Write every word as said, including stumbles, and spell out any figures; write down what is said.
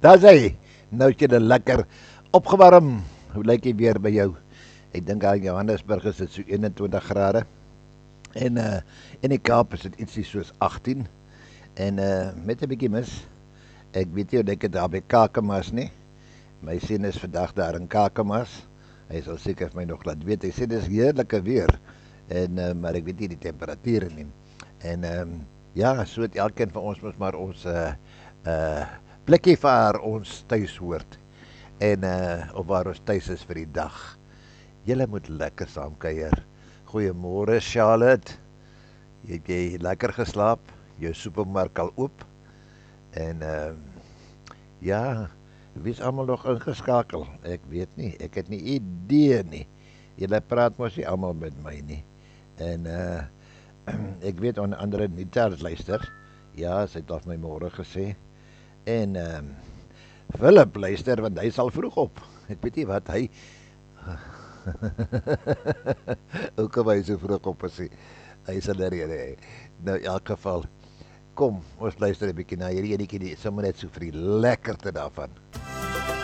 Daar is hy. Nou het jy dit lekker opgewarm. Hoe lyk jy weer by jou? Ek dink aan Johannesburg is dit so eenentwintig grade. En uh, in die Kaap is dit ietsie soos agttien. En uh, met 'n bietjie mis. Ek weet nie of ek het daar by Kakamas nie. My seun is vandag daar in Kakamas. Hy sal seker vir my nog laat weet. Hy sê dis heerlike weer. En uh, maar ek weet nie die temperature nie. En um, ja, so het elkeen van ons moet maar ons uh, uh, plekkie vir ons tuis hoort. En uh, of waar ons tuis is vir die dag. Julle moet lekker saam kuier. Goeiemôre Charlotte. Het jy lekker geslaap? Jou supermark al oop? En uh, ja, wie is almal nog ingeskakel? Ek weet nie, ek het nie idee nie. Julle praat mos nie almal met my nie. En uh, ek weet onder andere Nita luister. Ja, sy het al my môre gesê. En uh, Philip luister, want hy is al vroeg op. Ek weet nie wat hy... Hoe kom hy so vroeg op as hy, hy is al daar rede. Nou, in elk geval, kom, ons luister 'n bietjie na hierdie enetjie, die sommer net so vir die lekkerte daarvan.